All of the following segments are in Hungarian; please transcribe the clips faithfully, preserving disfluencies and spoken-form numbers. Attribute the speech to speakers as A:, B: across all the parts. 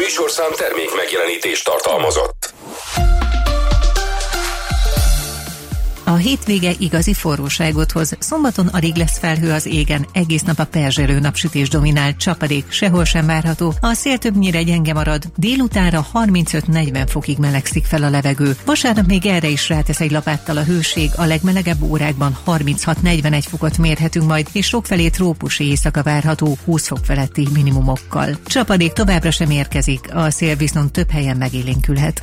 A: műsorszám termék megjelenítést tartalmazott.
B: A hétvége igazi forróságot hoz. Szombaton alig lesz felhő az égen, egész nap a perzselő napsütés dominál, csapadék sehol sem várható, a szél többnyire gyenge marad, délutánra harmincöt-negyven fokig melegszik fel a levegő. Vasárnap még erre is rátesz egy lapáttal a hőség, a legmelegebb órákban harminchat-negyvenegy fokot mérhetünk majd, és sokfelé trópusi éjszaka várható húsz fok feletti minimumokkal. Csapadék továbbra sem érkezik, a szél viszont több helyen megélénkülhet.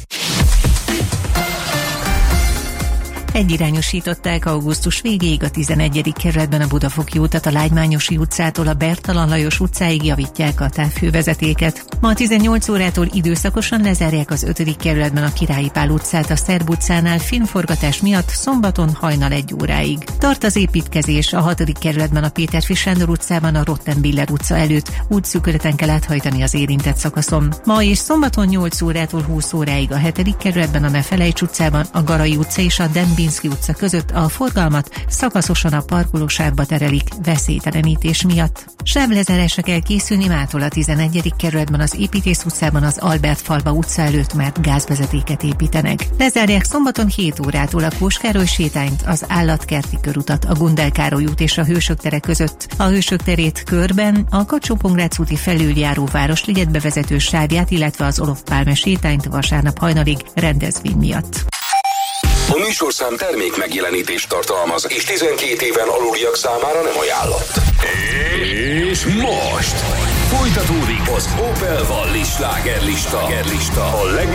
B: Egyirányosították augusztus végéig a tizenegyedik kerületben a Budafoki utat, a Lágymányosi utcától a Bertalan Lajos utcáig javítják a távhővezetéket. Ma tizennyolc órától időszakosan lezárják az ötödik kerületben a Királyi Pál utcát a Szerb utcánál filmforgatás miatt, szombaton hajnal egy óráig. Tart az építkezés a hatodik kerületben a Péterfi Sándor utcában a Rottenbiller utca előtt, útszűkületen kell áthajtani az érintett szakaszon. Ma és szombaton nyolc órától húsz óráig a hetedik kerületben a Ne Felejts utcában, a Garai utca és a Dembinski utca között a forgalmat szakaszosan a parkolósávba terelik veszélytelenítés miatt. Sávlezárásra kell készülni mától a tizenegyedik kerületben az Építész utcában az Albert Falva utca előtt, mert gázvezetéket építenek. Lezárják szombaton hét órától a Kós Károly sétányt, az Állatkerti körutat, a Gundel Károly út és a Hősök tere között. A Hősök terét körben a Kacsó-Pongrác úti felüljáró Városligetbe vezető sávját, illetve az Olof Pálme sétányt vasárnap hajnalig rendezvény miatt.
A: A műsorszám termék megjelenítést tartalmaz, és tizenkét éven aluliak számára nem ajánlott.
C: És most folytatódik az Opel Wallis slágerlista. A legnagyobb